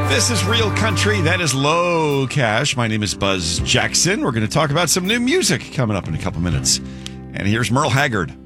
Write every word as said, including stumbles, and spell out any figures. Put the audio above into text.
This is Real Country. That is Low Cash. My name is Buzz Jackson. We're going to talk about some new music coming up in a couple minutes. And here's Merle Haggard.